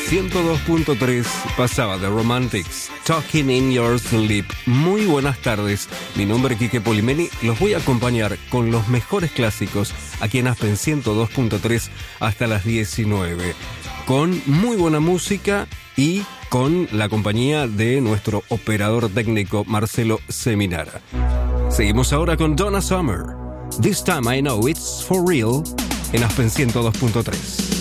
102.3 pasaba The Romantics, Talking in Your Sleep. Muy buenas tardes, mi nombre es Quique Polimeni. Los voy a acompañar con los mejores clásicos aquí en Aspen 102.3 hasta las 19, con muy buena música y con la compañía de nuestro operador técnico Marcelo Seminara. Seguimos ahora con Donna Summer, This Time I Know It's For Real, en Aspen 102.3.